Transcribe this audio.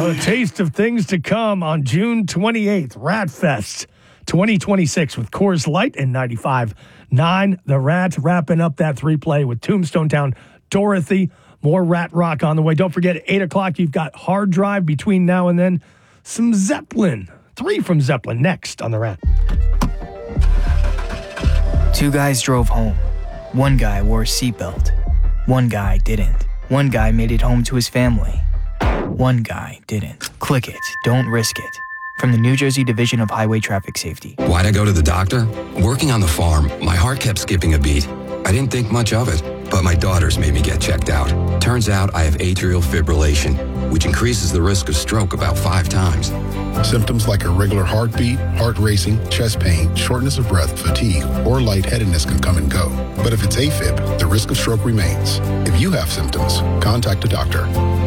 A taste of things to come on June 28th, Rat Fest 2026 with Coors Light and 95.9. The Rats wrapping up that three-play with Tombstone Town, Dorothy. More Rat Rock on the way. Don't forget, at 8 o'clock, you've got Hard Drive between now and then. Some Zeppelin. 3 from Zeppelin next on The Rat. Two guys drove home. One guy wore a seatbelt. One guy didn't. One guy made it home to his family. One guy didn't. Click it. Don't risk it. From the New Jersey Division of Highway Traffic Safety. Why'd I go to the doctor? Working on the farm, my heart kept skipping a beat. I didn't think much of it, but my daughters made me get checked out. Turns out I have atrial fibrillation, which increases the risk of stroke about 5 times. Symptoms like irregular heartbeat, heart racing, chest pain, shortness of breath, fatigue, or lightheadedness can come and go. But if it's AFib, the risk of stroke remains. If you have symptoms, contact a doctor.